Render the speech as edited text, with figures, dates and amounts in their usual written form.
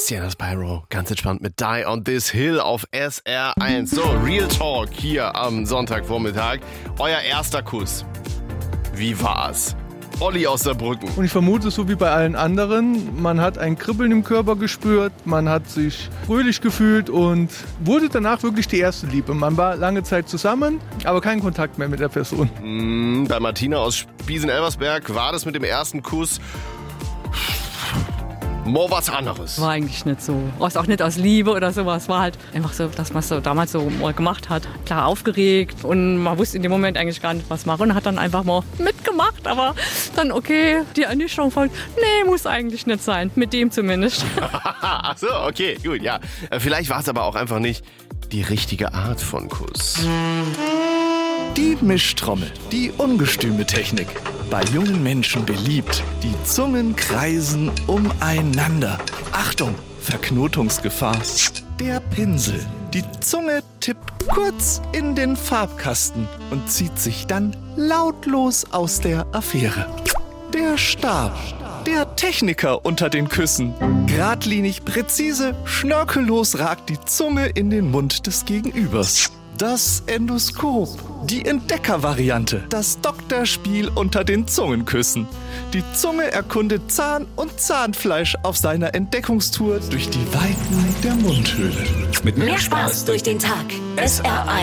Sienna Spyro, ganz entspannt mit Die on This Hill auf SR1. So, Real Talk hier am Sonntagvormittag. Euer erster Kuss. Wie war's? Olli aus Saarbrücken. Und ich vermute, so wie bei allen anderen, man hat ein Kribbeln im Körper gespürt, man hat sich fröhlich gefühlt und wurde danach wirklich die erste Liebe. Man war lange Zeit zusammen, aber kein Kontakt mehr mit der Person. Bei Martina aus Spiesen-Elversberg war das mit dem ersten Kuss mal was anderes. War eigentlich nicht so. Auch nicht aus Liebe oder sowas. War halt einfach so, dass man es so damals so mal gemacht hat. Klar aufgeregt und man wusste in dem Moment eigentlich gar nicht, was machen und hat dann einfach mal mitgemacht. Aber dann, okay, die Ernüchterung folgt. Nee, muss eigentlich nicht sein. Mit dem zumindest. Ach so, okay, gut, ja. Vielleicht war es aber auch einfach nicht die richtige Art von Kuss. Die Mischtrommel, die ungestüme Technik. Bei jungen Menschen beliebt. Die Zungen kreisen umeinander. Achtung, Verknotungsgefahr. Der Pinsel. Die Zunge tippt kurz in den Farbkasten und zieht sich dann lautlos aus der Affäre. Der Stab. Der Techniker unter den Küssen. Geradlinig, präzise, schnörkellos ragt die Zunge in den Mund des Gegenübers. Das Endoskop, die Entdeckervariante, das Doktorspiel unter den Zungenküssen. Die Zunge erkundet Zahn und Zahnfleisch auf seiner Entdeckungstour durch die Weiten der Mundhöhle. Mit mehr Spaß durch den Tag. SR1.